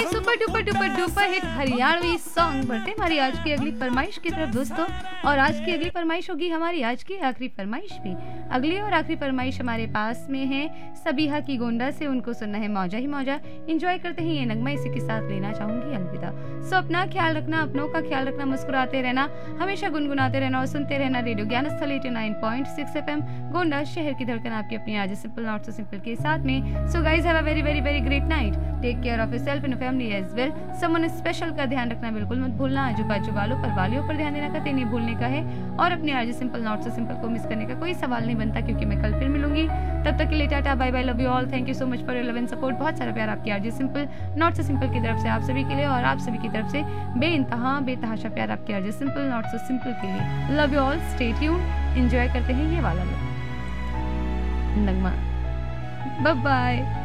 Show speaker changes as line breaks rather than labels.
ये super duper duper duper hit Haryanvi song बढ़ते हमारी आज की अगली फरमाइश की तरफ दोस्तों। और आज की अगली फरमाइश होगी हमारी आज की आखिरी फरमाइश भी। अगली और आखिरी फरमाइश हमारे पास में है सबीहा की गोंडा से। उनको सुनना है मौजा ही मौजा। एंजॉय करते हैं ये नगमा, इसी के साथ लेना चाहूंगी अलविदा। सो अपना ख्याल रखना, अपनों का ख्याल रखना, मुस्कुराते रहना, हमेशा गुनगुनाते रहना और सुनते रहना रेडियो ज्ञान स्थल 89.6 FM गोंडा, शहर की धड़कन आपकी अपनी आज सिंपल नॉट सो सिंपल के साथ में। So guys have a very very very great night. Take care of yourself and family as well. Someone special का ध्यान रखना बिल्कुल मत भूलना। आजू बाजू वालों पर वालियों पर ध्यान देना का नहीं भूलने का है। और अपने आज सिंपल नॉट सो सिंपल को मिस करने का कोई सवाल नहीं बनता, क्योंकि मैं कल फिर मिलूंगी। तब तक के लिए tata bye bye, love you all, thank you so much for your love and support. बहुत सारा प्यार आपकी आज सिंपल नॉट सो सिंपल की तरफ से आप सभी के लिए, और आप सभी की तरफ से बेतहाशा प्यार आपकी आज सिंपल नॉट सो सिंपल के लिए। Love you all, stay tuned, enjoy करते हैं ये वाला नगमा। Bye bye.